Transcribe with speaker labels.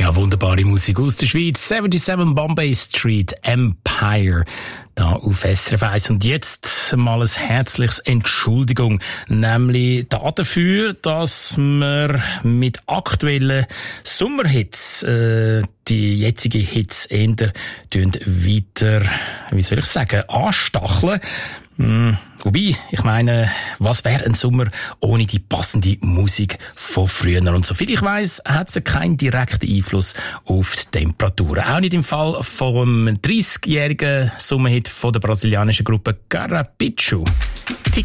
Speaker 1: Ja, wunderbare Musik aus der Schweiz. 77 Bombay Street Empire. Da auf SRF 1. Und jetzt mal ein herzliches Entschuldigung. Nämlich dafür, dass wir mit aktuellen Sommerhits, die jetzigen Hits eher weiter, wie soll ich sagen, anstacheln. Wobei, ich meine, was wäre ein Sommer ohne die passende Musik von früher? Und soviel ich weiss, hat sie keinen direkten Einfluss auf die Temperaturen. Auch nicht im Fall vom 30-jährigen Sommerhit von der brasilianischen Gruppe Carrapicho.